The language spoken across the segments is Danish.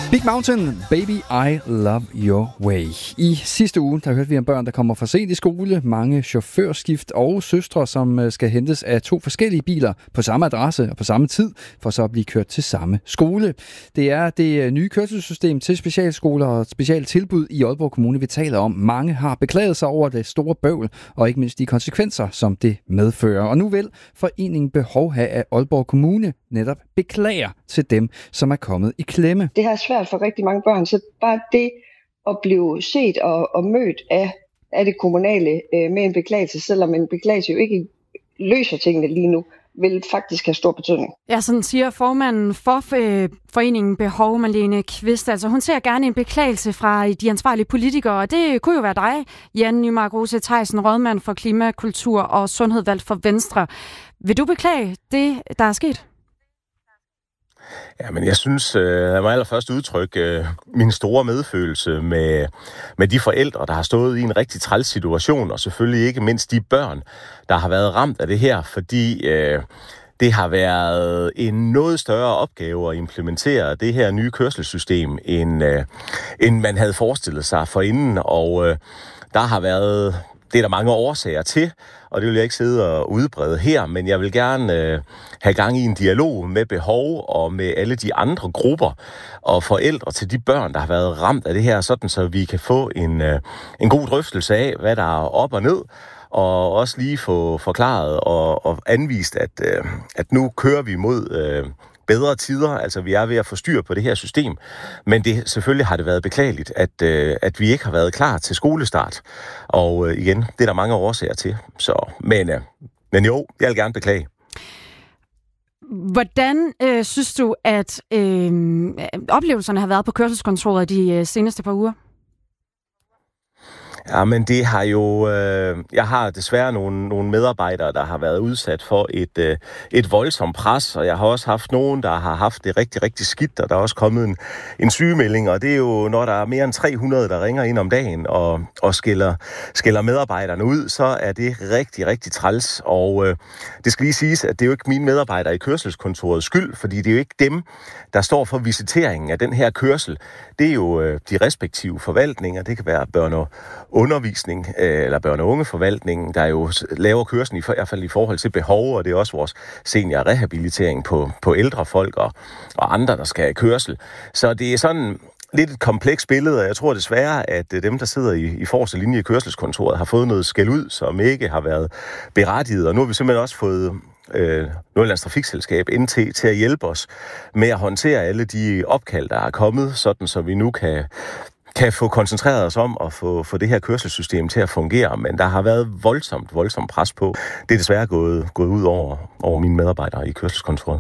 Big Mountain, Baby I Love Your Way. I sidste uge, der hørte vi om børn, der kommer for sent i skole, mange chaufførskift og søstre, som skal hentes af 2 forskellige biler på samme adresse og på samme tid, for så at blive kørt til samme skole. Det er det nye kørselssystem til specialskoler og specialtilbud i Aalborg Kommune, vi taler om. Mange har beklaget sig over det store bøvl, og ikke mindst de konsekvenser, som det medfører. Og nu vil foreningen Behov have, at Aalborg Kommune netop beklager til dem, som er kommet i klemme. Det her er svært for rigtig mange børn, så bare det at blive set og mødt af det kommunale med en beklagelse, selvom en beklagelse jo ikke løser tingene lige nu, vil faktisk have stor betydning. Ja, sådan siger formanden for foreningen Behov, Marlene Kvist. Altså, hun ser gerne en beklagelse fra de ansvarlige politikere, og det kunne jo være dig, Jan Nymark Rose Theisen, rådmand for klima, kultur og sundhed valgt for Venstre. Vil du beklage det, der er sket? Ja, men jeg synes, jeg må allerførst udtrykke min store medfølelse med de forældre, der har stået i en rigtig træls situation, og selvfølgelig ikke mindst de børn, der har været ramt af det her, fordi det har været en noget større opgave at implementere det her nye kørselssystem, end man havde forestillet sig forinden, og der har været... Det er der mange årsager til, og det vil jeg ikke sidde og udbrede her, men jeg vil gerne have gang i en dialog med Behov og med alle de andre grupper og forældre til de børn, der har været ramt af det her, sådan så vi kan få en god drøftelse af, hvad der er op og ned, og også lige få forklaret og anvist, at nu kører vi mod... bedre tider, altså vi er ved at få styr på det her system, men selvfølgelig har det været beklageligt, at vi ikke har været klar til skolestart, og igen, det er der mange årsager til, men jo, jeg vil gerne beklage. Hvordan synes du, at oplevelserne har været på kørselskontoret de seneste par uger? Ja, men det har jo... jeg har desværre nogle medarbejdere, der har været udsat for et voldsomt pres, og jeg har også haft nogen, der har haft det rigtig, rigtig skidt, og der er også kommet en sygemelding, og det er jo, når der er mere end 300, der ringer ind om dagen og skælder medarbejderne ud, så er det rigtig, rigtig træls, og det skal lige siges, at det er jo ikke mine medarbejdere i kørselskontorets skyld, fordi det er jo ikke dem, der står for visiteringen af den her kørsel. Det er jo de respektive forvaltninger, det kan være undervisning eller børne- og ungeforvaltningen, der jo laver kørslen i hvert fald i forhold til behov, og det er også vores seniorrehabilitering på ældre folk og andre, der skal have kørsel. Så det er sådan lidt et komplekst billede, og jeg tror desværre, at dem, der sidder i forreste linje i kørselskontoret, har fået noget skæld ud, som ikke har været berettiget, og nu har vi simpelthen også fået Nordjyllands Trafikselskab NT til at hjælpe os med at håndtere alle de opkald, der er kommet, sådan så vi nu kan få koncentreret os om at få det her kørselssystem til at fungere, men der har været voldsomt pres på. Det er desværre gået ud over mine medarbejdere i kørselskontoret.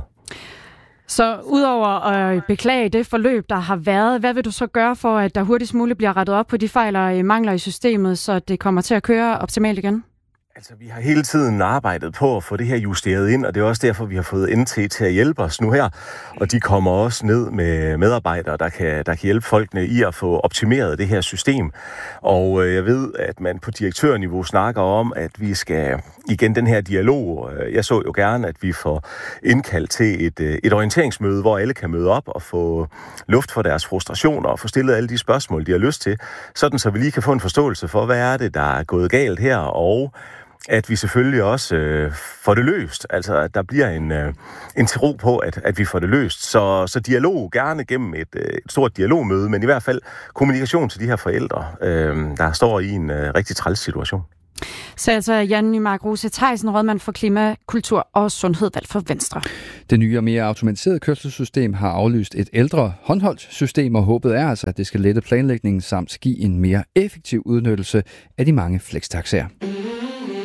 Så udover at beklage det forløb, der har været, hvad vil du så gøre for, at der hurtigst muligt bliver rettet op på de fejl og mangler i systemet, så det kommer til at køre optimalt igen? Altså, vi har hele tiden arbejdet på at få det her justeret ind, og det er også derfor, vi har fået NT til at hjælpe os nu her. Og de kommer også ned med medarbejdere, der kan hjælpe folkene i at få optimeret det her system. Og jeg ved, at man på direktørniveau snakker om, at vi skal igen den her dialog. Jeg så jo gerne, at vi får indkaldt til et orienteringsmøde, hvor alle kan møde op og få luft for deres frustrationer og få stillet alle de spørgsmål, de har lyst til. Sådan så vi lige kan få en forståelse for, hvad er det, der er gået galt her, og at vi selvfølgelig også får det løst. Altså, at der bliver en tro på, at vi får det løst. Så dialog gerne gennem et stort dialogmøde, men i hvert fald kommunikation til de her forældre, der står i en rigtig træls situation. Så altså Jan Nymark Rose Theisen, rådmand for klima, kultur og sundhed valgt for Venstre. Det nye og mere automatiserede kørselssystem har aflyst et ældre håndholdt system, og håbet er altså, at det skal lette planlægningen samt give en mere effektiv udnyttelse af de mange flextaxaer.